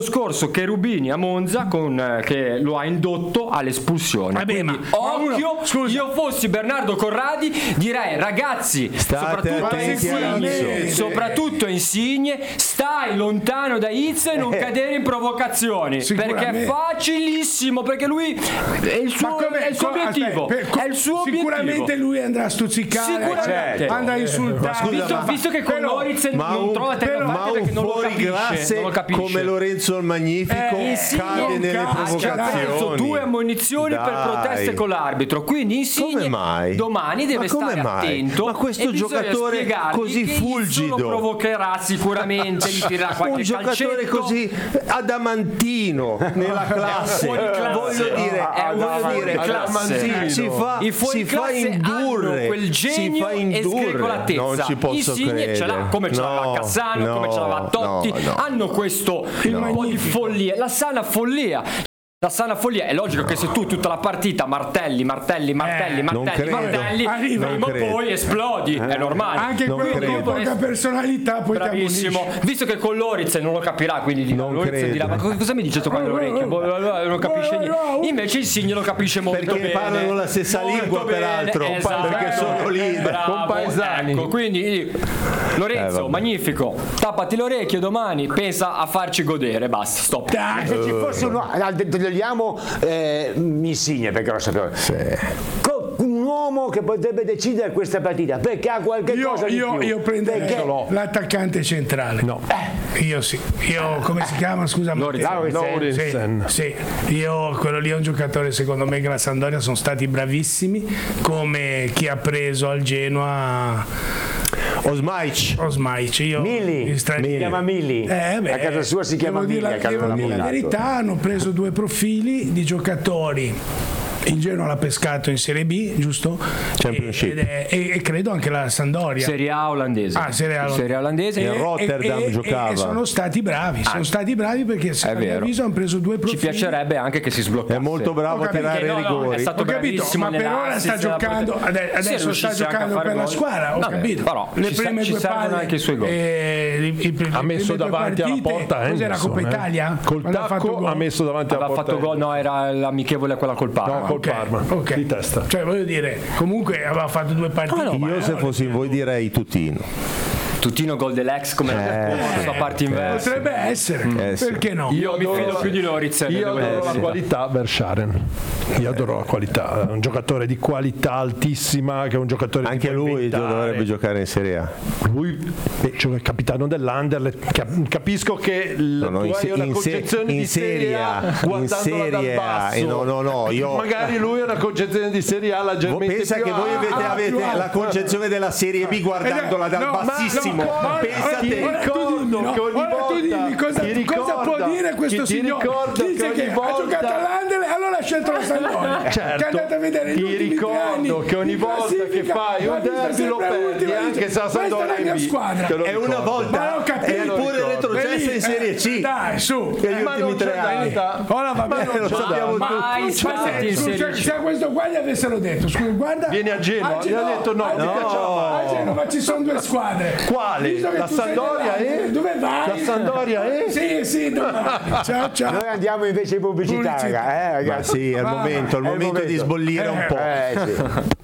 scorso Cherubini a Monza che lo ha indotto all'espulsione. Quindi, occhio, io fossi Bernardo Corradi direi ragazzi, soprattutto Insigne, stai lontano da Izzo e non cadere in provocazioni, perché è facilissimo, perché lui è il suo obiettivo, è il suo sicuramente obiettivo. Lui andrà a stuzzicare, andrà a insultare, visto che con Lorenz non trova terra perché non lo capisce, come Lorenzo il Magnifico cade nelle provocazioni. 2 ammonizioni per proteste con l'arbitro, quindi Insigne domani deve stare attento. Ma questo giocatore così fulgido lo provocherà sicuramente, gli tirerà qualche un giocatore calcetto. così adamantino nella classe, voglio dire, si fa indurre quel genio e sgregolatezza. Non ci posso credere, ce l'ha, come ce l'aveva Cassano, come ce l'aveva Totti, hanno questo un po' di follia, la sana follia. La sana follia, è logico che se tu tutta la partita martelli, prima o poi esplodi, è normale. Anche quello con poca personalità poi bravissimo, visto che con Lorenz non lo capirà, quindi Lorenz dirà ma cosa mi dice sto qua all'orecchio? Non capisce niente. Invece Insigne lo capisce molto bene. Perché parlano la stessa lingua peraltro, perché sono lì compaesani. Ecco, quindi Lorenzo, magnifico, tappati l'orecchio domani, pensa a farci godere, basta, stop. Se ci fosse togliamo Insigne, perché lo sapevo, un uomo che potrebbe decidere questa partita, perché ha qualche cosa di più. Io prenderei l'attaccante centrale. Come si chiama, scusa? Lauritsen. Sì, quello lì è un giocatore, secondo me, che la Sampdoria sono stati bravissimi, come chi ha preso al Genoa Osmaic. Mili, si chiama Mili. A casa sua si chiama Mili. In verità hanno preso 2 profili di giocatori. Il Genoa l'ha pescato in Serie B, giusto? Championship. E credo anche la Sampdoria. Serie A olandese. Serie A olandese. Il Rotterdam giocava. E sono stati bravi. perché a mio avviso hanno preso 2 profili. Ci piacerebbe anche che si sbloccasse. È molto bravo a tirare i rigori. È stato bravissimo, ma per ora sta giocando. Adesso sta giocando per la squadra. Ho capito. Però le prime 2 palle anche i suoi gol. Ha messo davanti alla porta. Cos'era Coppa Italia? Col tacco ha messo davanti alla porta. Aveva fatto gol, no, era l'amichevole quella col Parma. Col Parma, di testa. Cioè, voglio dire, comunque aveva fatto 2 partite. Io se fossi in voi direi Tutino gol dell'ex come sulla parte inversa. Potrebbe essere, perché no? Io mi fido più di Lorenz. Io adoro la qualità Verscharen. Io adoro la qualità, è un giocatore di qualità altissima, che è un giocatore anche lui dovrebbe giocare in Serie A. Lui è capitano dell'Anderlecht. Capisco che tu hai una concezione di Serie A guardandola dal basso. Io magari lui ha una concezione di Serie A leggermente pensa più che voi avete la concezione della Serie B guardandola dal bassissimo. Pensate, cosa può dire questo signore? Dice che ha giocato all'Anderlecht e allora ha scelto la Sampdoria. Che è andata a vedere ti ricordo che ogni volta che fai un derby lo perdi, anche se la Sampdoria è B. È una volta, è pure retrocessa in Serie C. Dai, su. Negli ultimi 3 anni. Ora va bene, lo sappiamo tutti. Se a questo qua gli avessero detto, scusa, guarda, vieni a Genova, gli ha detto no, a Genova ci sono 2 squadre. Quale? La Sampdoria e? Dove vai? La Sampdoria e? Sì, dove vai? Ciao. Noi andiamo invece in pubblicità, ragazzi. Ma sì, è il momento di sbollire un po'.